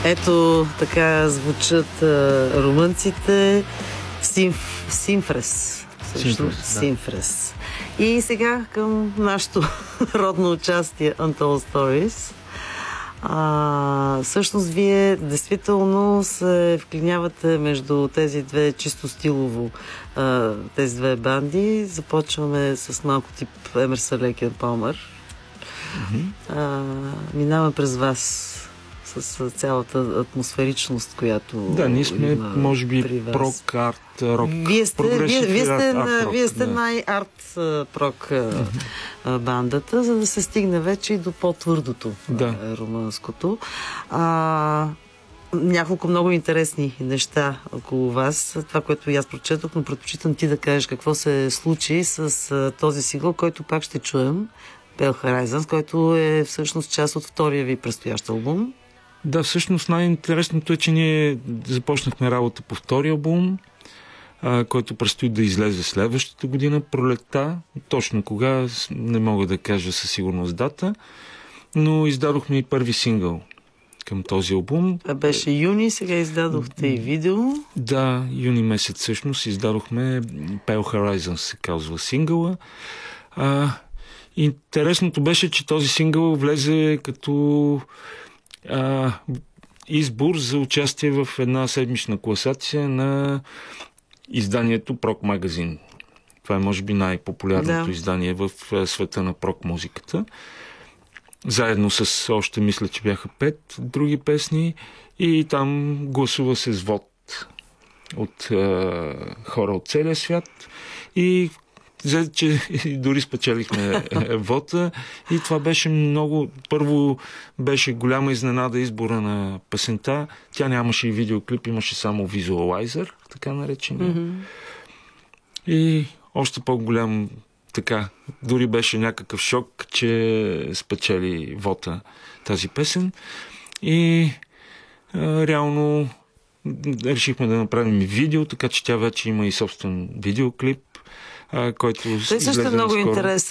Ето така звучат румънците. Симфрес. Симфрес. И сега към нашето родно участие Untold Stories. Всъщност вие действително се вклинявате между тези две чисто стилово тези две банди. Започваме с малко тип Емерсън, Лейк енд Палмър. Минаваме през вас с цялата атмосферичност, която ние сме, може би, прок, арт, рок. Вие сте най-арт прок бандата, за да се стигне вече и до по-твърдото румънското. Няколко много интересни неща около вас. Това, което и аз прочетох, но предпочитам ти да кажеш какво се случи с този сингъл, който пак ще чуем, Pale Horizons, който е всъщност част от втория ви предстоящ албум. Да, всъщност най-интересното е, че ние започнахме работа по втория албум, който предстои да излезе следващата година, пролетта. Точно кога, не мога да кажа със сигурност дата, но издадохме и първи сингъл към този албум. Беше юни, сега издадохте и видео. Да, юни месец всъщност издадохме Pale Horizons, се казва сингъла. Интересното беше, че този сингъл влезе като избор за участие в една седмична класация на изданието Прок Магазин. Това е, може би, най-популярното издание в света на прок музиката. Заедно с още, мисля, че бяха 5 други песни, и там гласува се с вод от хора от целия свят, и че дори спечелихме вота, и това беше много... Първо беше голяма изненада избора на песента. Тя нямаше и видеоклип, имаше само визуалайзър, така наречения. И още по-голям дори беше някакъв шок, че спечели вота тази песен. И реално решихме да направим видео, така че тя вече има и собствен видеоклип, който той също е много интересен.